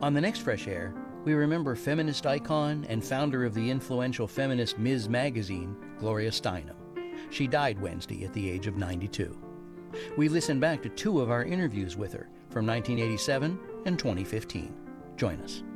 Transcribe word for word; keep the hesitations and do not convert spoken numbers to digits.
On the next Fresh Air, we remember feminist icon and founder of the influential feminist Miz Magazine, Gloria Steinem. She died Wednesday at the age of ninety-two. We listen back to two of our interviews with her from nineteen eighty-seven and twenty fifteen. Join us.